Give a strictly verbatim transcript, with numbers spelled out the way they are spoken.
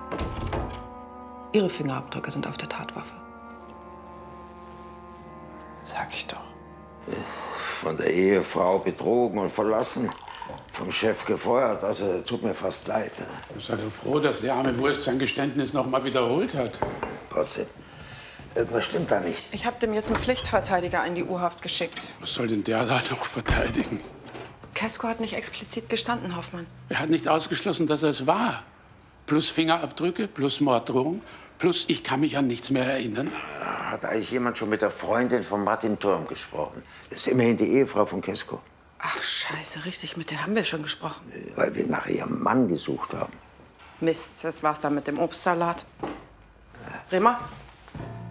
Ihre Fingerabdrücke sind auf der Tatwaffe. Sag ich doch. Von der Ehefrau betrogen und verlassen. Vom Chef gefeuert. Also, tut mir fast leid. Sei doch froh, dass der arme Wurst sein Geständnis noch mal wiederholt hat. Trotzdem, irgendwas stimmt da nicht. Ich habe dem jetzt einen Pflichtverteidiger in die U-Haft geschickt. Was soll denn der da noch verteidigen? Kesko hat nicht explizit gestanden, Hoffmann. Er hat nicht ausgeschlossen, dass er es war. Plus Fingerabdrücke, plus Morddrohung, plus ich kann mich an nichts mehr erinnern. Hat eigentlich jemand schon mit der Freundin von Martin Thurm gesprochen? Das ist immerhin die Ehefrau von Kesko. Ach, scheiße, richtig, mit der haben wir schon gesprochen. Weil wir nach ihrem Mann gesucht haben. Mist, das war's dann mit dem Obstsalat. Rema,